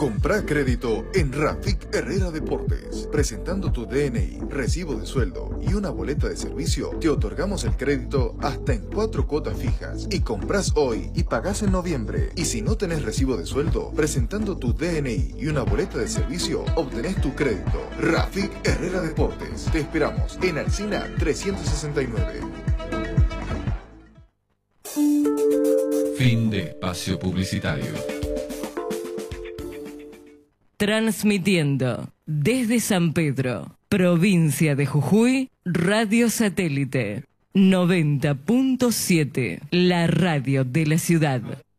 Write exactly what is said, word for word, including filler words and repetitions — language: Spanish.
Comprá crédito en Rafik Herrera Deportes. Presentando tu D N I, recibo de sueldo y una boleta de servicio, te otorgamos el crédito hasta en cuatro cuotas fijas. Y comprás hoy y pagás en noviembre. Y si no tenés recibo de sueldo, presentando tu D N I y una boleta de servicio, obtenés tu crédito. Rafik Herrera Deportes. Te esperamos en Alsina trescientos sesenta y nueve. Fin de espacio publicitario. Transmitiendo desde San Pedro, provincia de Jujuy, Radio Satélite noventa punto siete, la radio de la ciudad.